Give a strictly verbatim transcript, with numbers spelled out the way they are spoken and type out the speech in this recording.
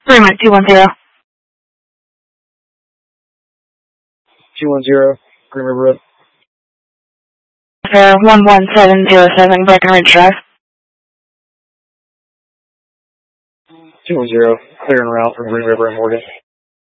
Fremont two one zero. two one zero, Green River Road. Uh, one one seven zero seven, Breckenridge Drive. two one zero, clear en route from Green River and Morgan.